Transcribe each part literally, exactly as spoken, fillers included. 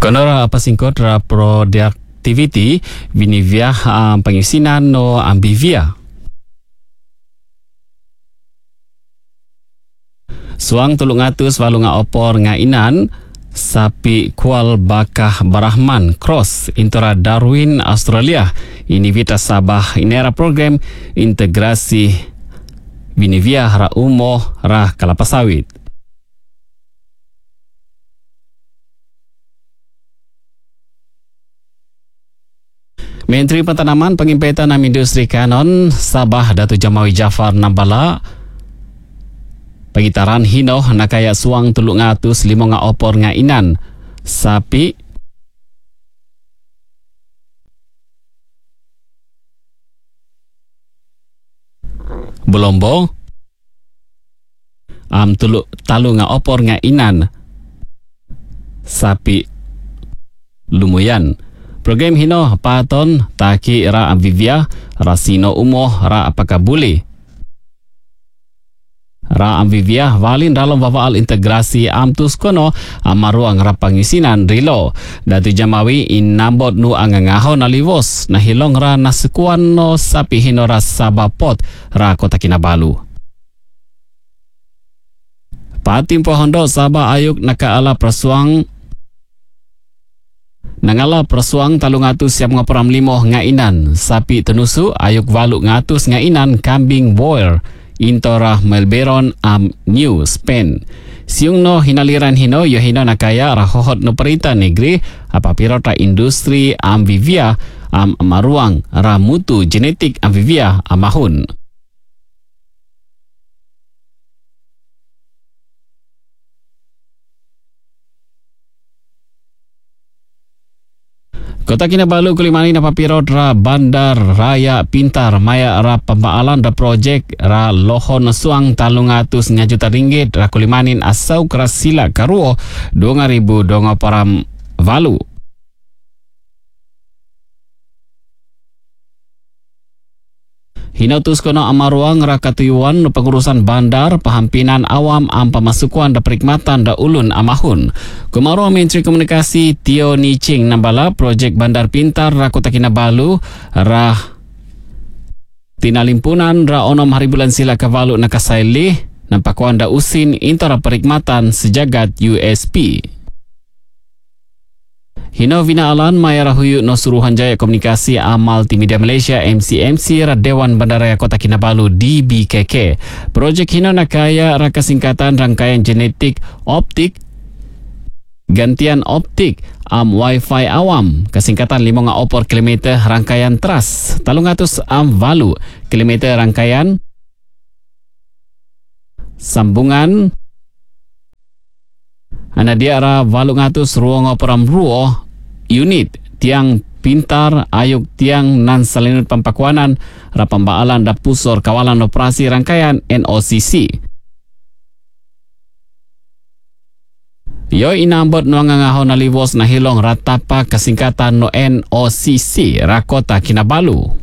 Konora apa singkot ra productivity vinivia um, pangisinan no ambivia. Suang tulung atus walu nga opor nga inan sapi kual bakah Barahman Cross intora Darwin Australia. Ini vita Sabah inera program integrasi vinivia ra umo ra kelapa sawit. Menteri Pentanaman Pengimpetan dan Industri Kanon Sabah Datuk Jamawi Jafar Nambala pengitaran hino nakaya suang tulung atus lima nga opor nga inan sapi Belombo am tuluk talu nga opor nga inan sapi Lumuyan. Program hino paton taki ra ambivia rasino umo ra apakabuli. Ra ambivia valin dalam wawal integrasi amtus kono amaruang rapangisinan rilo. Datu Jamawi inambot nu angangahon naliwos nahilong ra nasekuan no sapi hino ra sabapot ra Kota Kinabalu. Patim pohondo Sabah ayuk nakaala prasuang Nangala persuang talung atus siap ngapuram limo nga inan sapi tenusu ayuk walu ngatus nga inan kambing boer intora Melbourne am New Spain. Siung no hinaliran hino yo hino nakaya rahohot no perita negeri apapiro ta industri ambivia am maruang ramutu genetik ambivia amahun. Kota Kinabalu kulimani na papirot ra bandar raya pintar maya ra pembaalan ra projek ra lohon suang talung atus nga juta ringgit ra kulimanin asau kerasila karuo dua ribu dongo param valu. Hinotus kono amaruang ra katuyuan no pengurusan bandar pahampinan awam am pemasukuan da perikmatan da ulun amahun. Kumaro Menteri Komunikasi Tio Nicing nambala projek bandar pintar ra Kota Kinabalu ra tinalimpunan ra onom hari bulan sila kavalu nakasaili nampakuan da usin intara perikmatan sejagat U S P. Hino vinaalan maya rahuyu no Suruhanjaya Komunikasi Amal Multimedia Malaysia M C M C ra Dewan Bandaraya Kota Kinabalu D B K K. Projek hino nakaya ra kasingkatan rangkaian genetik optik gantian optik am wifi awam kasingkatan lima nga opor kilometer rangkaian teras talung atus am valu kilometer rangkaian sambungan ana dia ra valu ngatus ruang operam ruo unit tiang pintar ayuk tiang nan salinut pampakuanan ra pembaalan da pusor kawalan operasi rangkaian N O C C. Yo inambot no ngangahon na liwos na hilong ratapa kasingkatan no N O C C ra Kota Kinabalu.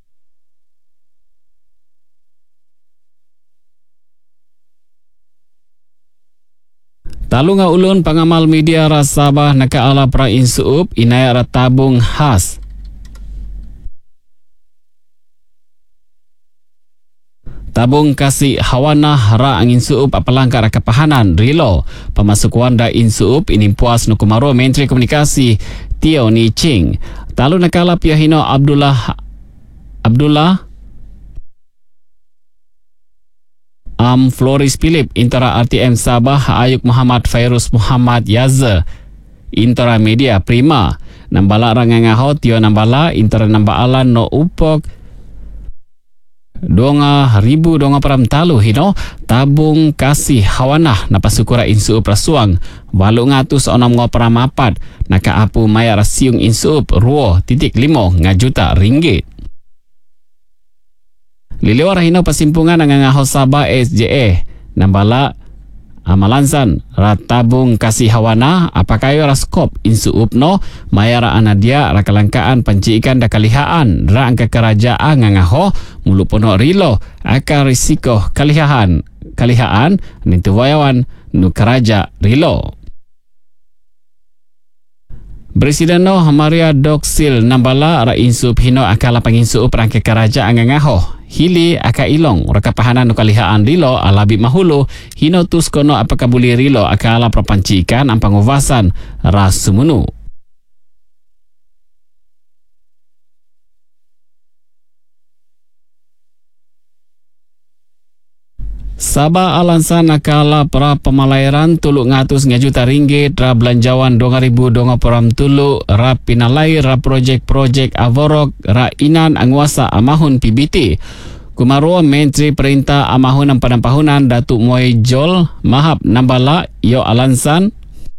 Talunga ulun pangamal media ra Sabah nakaala pra insuup inaya ra tabung khas. Tabung kasih hawana ra angin suup apalangka ra kapahanan rilo pemasukuan da insuup inimpuas no kumaro Menteri Komunikasi Tio Nicing. Talu nakala piyahino Abdullah Abdullah Am Floris Philip intara R T M Sabah ayuk Muhammad Fairuz Muhammad Yazza intara media prima nambala rangangaho Tio nambala intara nambaalan no upok donga ribu donga param talu hino tabung kasih hawanah napasukura insuup rasuang walu ngatus onom ngoparam apat naka apu maya rasiung insuup ruo titik limo ngajuta ringgit. Liliwar hino pasimpungan nangangaho Sabah S J A nambala amalansan ratabung kasih hawana apakayo raskop insuup no mayara anadia rakalangkaan panciikan da kalihaan ra angka kerajaan ngangaho mulu pono rilo aka risiko kalihaan kalihaan nintu wayawan nu keraja rilo. Presiden Noh Maria Doksil nambala ra insup hino akala panginsup rangka kerajaan ngangaho hili aka ilong rakapahanan nukalihaan rilo alabi mahulu hino tus kono apakah boleh rilo akala perpancikan ang panguvasan ras sumunu. Sabah alansan akala pra pemalayaran tuluk ngatus ngajuta ringgit ra belanjawan dua ribu dua puluh tuluk ra pinalai ra projek-projek avorok ra inan anguasa amahun P B T. Kumarua Menteri Perintah Amahun Padang Pahunan Datuk Moy Jol mahap nambala yo alansan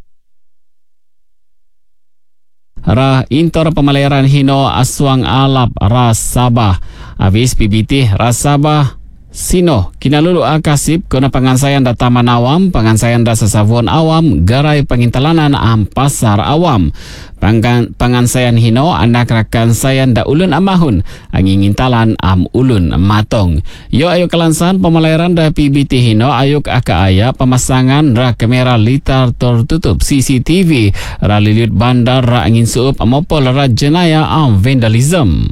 ra intor pemalayaran hino aswang alap ra Sabah. Habis P B T ra Sabah sino kinalulu akasip kena pengansayan data manawam, pengansayan data sasavon awam, garai pengintalanan am pasar awam. Panggan, pengansayan hino anak rakan sayan da ulun amahun, angingintalan am ulun matong. Yo ayo kelansan pemalayaran da P B T hino ayuk aka aya pemasangan ra kamera litar tertutup C C T V, ra lilit bandar ra angin suup amopol ra jenaya am vandalism.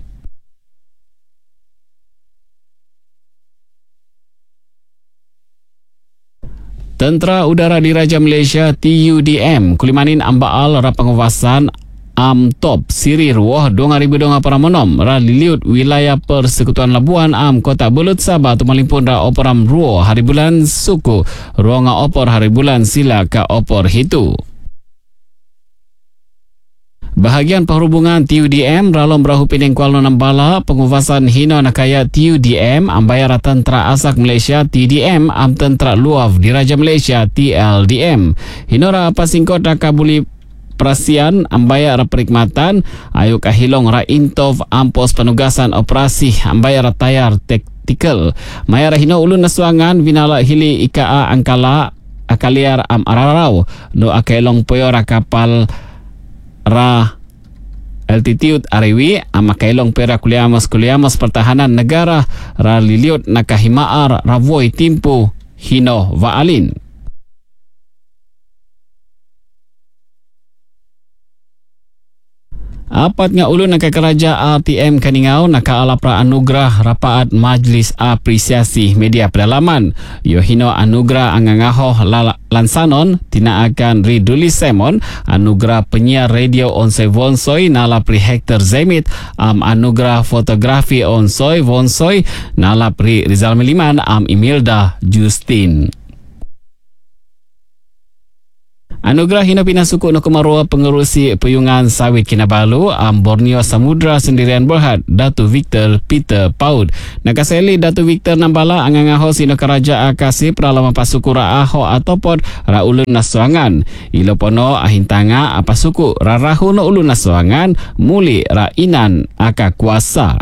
Tentera Udara Diraja Malaysia T U D M kulimanin ambaal ra penguvasan am top siri ruah dua ribu dua puluh monom ra liliut wilayah Persekutuan Labuan am Kota Belut Sabah tu malimpun ra operam ruah hari bulan suku ruanga opor hari bulan sila ka opor hitu. Bahagian perhubungan T U D M ralom berahu pining Kuala Nambala penguvasan hino nakaya T U D M ambayar tentera asak Malaysia T D M am tentera luaf Diraja Malaysia T L D M hino ra apa singkot raka buli perasian ambayar perkhidmatan ayu kahilong ra intov ampos penugasan operasi ambayar tayar taktikal mayar hino ulun nasuangan vinala hili I K A angkala akaliar am ararau no akailong poyora kapal ra altitude ariwi ama kailong pera kuliamas kuliamas pertahanan negara ra liliut nakahimaar ravoi timpu hino vaalin. Apat nga ulun nakakaraja R T M kaningau nakaalap ra anugerah rapaat Majlis Apresiasi Media Pedalaman. Yo hino anugerah angangaho lansanon tinaakan Riduli Semon anugerah penyiar radio onsoi vonsoi nala pri Hector Zemit am anugerah fotografi onsoi vonsoi nala pri Rizal Meliman am Imelda Justin. Anugerah hino pinasuku no kumarua pengurusi peyungan sawit Kinabalu am Borneo Samudra Sendirian Berhad Datu Victor Peter Paud. Nakaseli Datu Victor nambala angangaho sino karaja akasi pralama pasuku ra aho atopod ra ulun nasuangan. Ilopono ahintanga apasuku ra rahu no ulun nasuangan muli ra inan aka kuasa.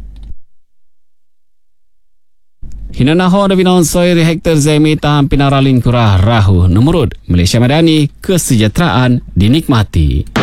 Hinanaho da binonsoi Hector Zemi taham pinaralin kurah rahu. Nomorud Malaysia Madani, kesejahteraan dinikmati.